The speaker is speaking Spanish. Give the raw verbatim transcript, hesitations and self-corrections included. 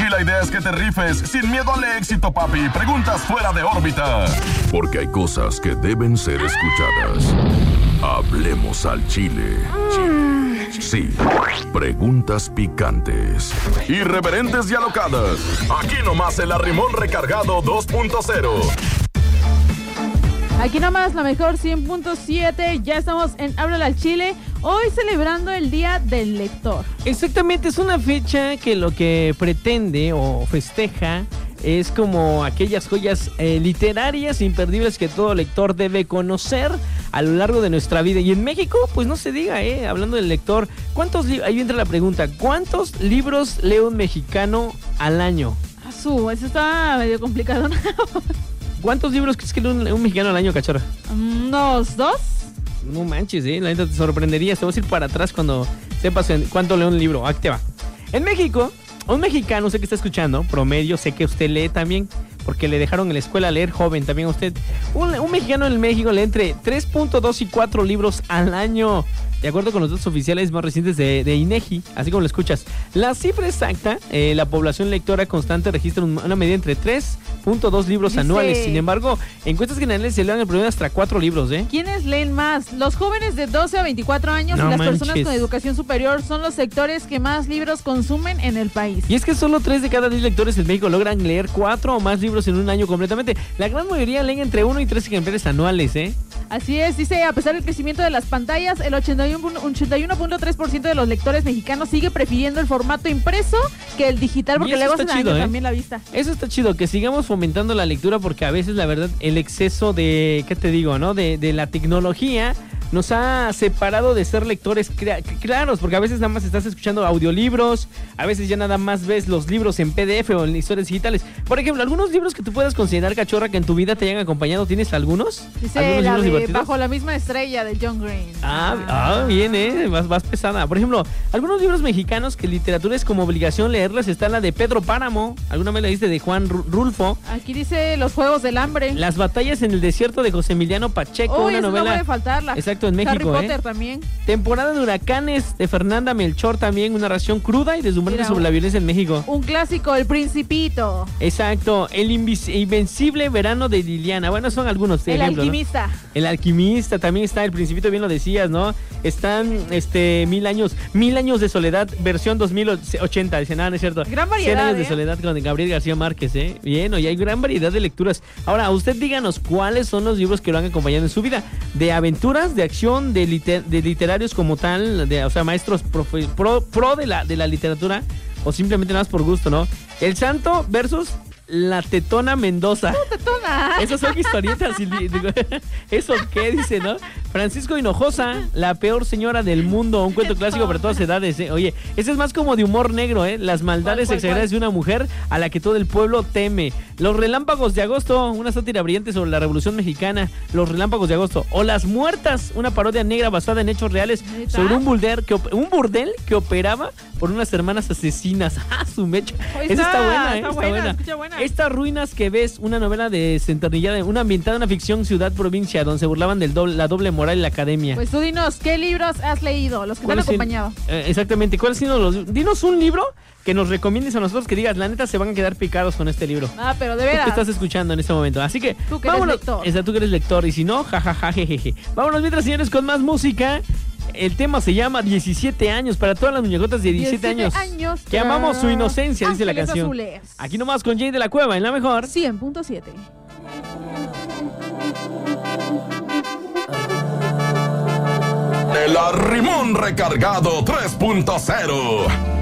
Aquí la idea es que te rifes sin miedo al éxito, papi. Preguntas fuera de órbita. Porque hay cosas que deben ser escuchadas. Hablemos al chile. Sí, preguntas picantes, irreverentes y alocadas. Aquí nomás el Arrimón Recargado dos punto cero. Aquí nomás la mejor cien punto siete. Ya estamos en Háblale al Chile. Hoy celebrando el Día del Lector. Exactamente, es una fecha que lo que pretende o festeja es como aquellas joyas eh, literarias imperdibles que todo lector debe conocer a lo largo de nuestra vida. Y en México, pues no se diga, eh, hablando del lector, ¿cuántos li- ahí entra la pregunta, ¿cuántos libros lee un mexicano al año? Azú, eso está medio complicado, ¿no? ¿Cuántos libros crees que lee un, un mexicano al año, cachorra? ¿Unos dos? No manches, eh, la neta te sorprenderías. Te vas a ir para atrás cuando sepas en cuánto lee un libro. Aquí te va. En México, un mexicano, sé que está escuchando, promedio, sé que usted lee también, porque le dejaron en la escuela leer joven también a usted. Un, un mexicano en México lee entre tres punto dos y cuatro libros al año, de acuerdo con los datos oficiales más recientes de, de INEGI, así como lo escuchas. La cifra exacta, eh, la población lectora constante registra un, una medida entre tres punto dos libros Dice... anuales. Sin embargo, encuestas generales se leen el promedio hasta cuatro libros, ¿eh? ¿Quiénes leen más? Los jóvenes de doce a veinticuatro años No y las manches. personas con educación superior son los sectores que más libros consumen en el país. Y es que solo tres de cada diez lectores en México logran leer cuatro o más libros en un año completamente. La gran mayoría leen entre uno y tres ejemplares anuales, ¿eh? Así es, dice, a pesar del crecimiento de las pantallas, el ochenta y uno punto tres por ciento de los lectores mexicanos sigue prefiriendo el formato impreso que el digital, porque luego se daña también la vista. Eso está chido, que sigamos fomentando la lectura, porque a veces, la verdad, el exceso de, ¿qué te digo, no? De, de la tecnología nos ha separado de ser lectores crea- claros, porque a veces nada más estás escuchando audiolibros, a veces ya nada más ves los libros en P D F o en historias digitales. Por ejemplo, algunos libros que tú puedas considerar, cachorra, que en tu vida te hayan acompañado, ¿tienes algunos? Dice ¿Algunos la libros de divertidos? Bajo la misma estrella de John Green. Ah, ah, bien, eh, vas, vas pesada. Por ejemplo, algunos libros mexicanos que literatura es como obligación leerlas, está la de Pedro Páramo, alguna vez la viste, de Juan Ru- Rulfo. Aquí dice Los Juegos del Hambre. Las batallas en el desierto de José Emiliano Pacheco, Uy, una eso novela. no puede faltarla. Exacto, en México, Harry Potter ¿eh? también. Temporada de huracanes de Fernanda Melchor, también una narración cruda y deslumbrante Mira, sobre un- la violencia en México. Un clásico, El Principito. Exacto, El Invis- Invencible Verano de Liliana. Bueno, son algunos El ejemplos, ¿no? Alquimista. El Alquimista, también está El Principito, bien lo decías, ¿no? Están este mil años, mil años de soledad, versión dos mil ochenta, dice, nada, no es cierto. Gran variedad, cien años de ¿eh? soledad con Gabriel García Márquez, ¿eh? Bien, oye, hay gran variedad de lecturas. Ahora, usted díganos cuáles son los libros que lo han acompañado en su vida. De aventuras, de acción, de, liter- de literarios como tal, de, o sea, maestros profe- pro, pro de la, de la literatura, o simplemente nada más por gusto, ¿no? El Santo versus La Tetona Mendoza. ¡Oh, tetona! Esas son historietas. Y, digo, ¿eso qué dice, no? Francisco Hinojosa, La Peor Señora del Mundo, un cuento clásico para todas edades, ¿eh? Oye, ese es más como de humor negro, ¿eh? Las maldades ¿Cuál, cuál, exageradas de una mujer a la que todo el pueblo teme. Los Relámpagos de Agosto, una sátira brillante sobre la Revolución Mexicana. Los Relámpagos de Agosto. O Las Muertas, una parodia negra basada en hechos reales ¿Neta? sobre un burdel que, op- un burdel que operaba por unas hermanas asesinas. ¡Ah, su mecha! Oye, Esa está- está buena, ¿eh? está Está buena, buena. escucha buena. Estas ruinas que ves, una novela de Centernillada, una ambientada en una ficción ciudad-provincia, donde se burlaban de la doble moral y la academia. Pues tú dinos, ¿qué libros has leído? Los que te han ¿Cuáles son- acompañado. eh, exactamente, ¿cuáles han sido los? Dinos un libro que nos recomiendes a nosotros, que digas, la neta se van a quedar picados con este libro. Ah, pero de Tú veras. que estás escuchando en este momento. Así que, Tú que eres vámonos. lector. Esa, tú que eres lector. Y si no, jajaja, jejeje. Vámonos mientras, señores, con más música. El tema se llama diecisiete años, para todas las muñecotas de diecisiete años. años. Que amamos su inocencia, dice la Ángeles canción. Azules. Aquí nomás con Jay de la Cueva, en la mejor. cien punto siete. El Arrimón Recargado tres punto cero.